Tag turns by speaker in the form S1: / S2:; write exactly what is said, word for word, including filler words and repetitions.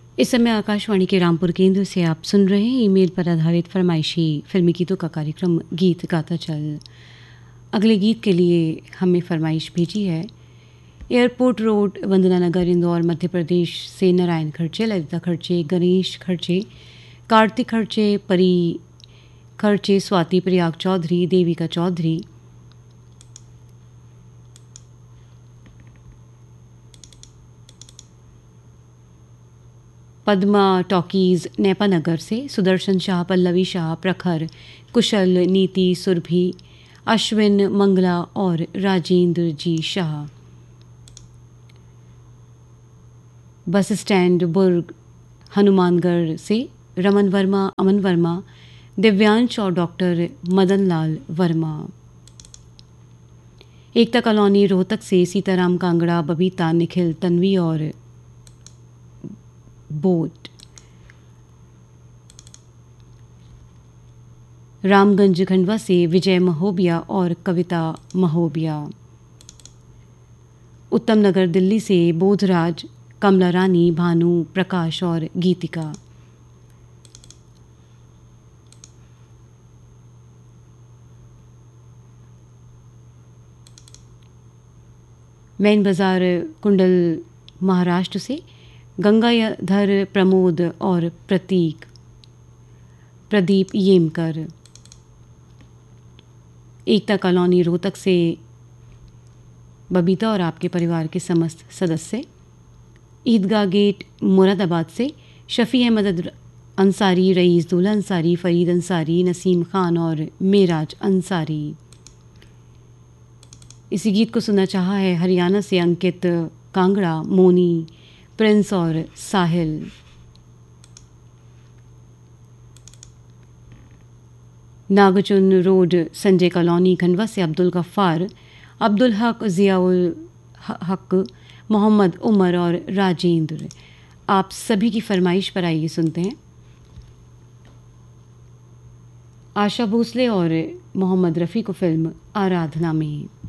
S1: इस समय आकाशवाणी के रामपुर केंद्र से आप सुन रहे हैं ईमेल पर आधारित फरमाइशी फिल्मी गीतों का कार्यक्रम गीत गाता चल। अगले गीत के लिए हमें फरमाइश भेजी है एयरपोर्ट रोड, वंदना नगर, इंदौर, मध्य प्रदेश से नारायण खर्चे, ललिता खर्चे, गणेश खर्चे, कार्तिक खर्चे, परी खर्चे, स्वाति प्रयाग चौधरी, देविका चौधरी, पद्मा टॉकीज़ नेपानगर से, सुदर्शन शाह, पल्लवी शाह, प्रखर, कुशल, नीति, सुरभि, अश्विन, मंगला और राजेंद्र जी शाह। बस स्टैंड बुर्ग, हनुमानगढ़ से रमन वर्मा, अमन वर्मा, दिव्यांश और डॉक्टर मदन लाल वर्मा। एकता कॉलोनी रोहतक से सीताराम कांगड़ा, बबीता, निखिल, तन्वी और बोट। रामगंज खंडवा से विजय महोबिया और कविता महोबिया। उत्तम नगर दिल्ली से बोधराज, कमला रानी, भानु, प्रकाश और गीतिका। मैन बाजार कुंडल महाराष्ट्र से गंगाधर, प्रमोद और प्रतीक, प्रदीप येमकर। एकता कॉलोनी रोहतक से बबीता और आपके परिवार के समस्त सदस्य। ईदगाह गेट मुरादाबाद से शफ़ी अहमद अंसारी, रईस दूल्हा अंसारी, फरीद अंसारी, नसीम खान और मेराज अंसारी। इसी गीत को सुनना चाहा है हरियाणा से अंकित कांगड़ा, मोनी, प्रिंस और साहिल। नागचुन रोड, संजय कॉलोनी खंडवा से अब्दुल गफ्फार, अब्दुल हक, जियाउल हक, मोहम्मद उमर और राजेंद्र। आप सभी की फरमाइश पर आइए सुनते हैं आशा भोसले और मोहम्मद रफ़ी को फिल्म आराधना में।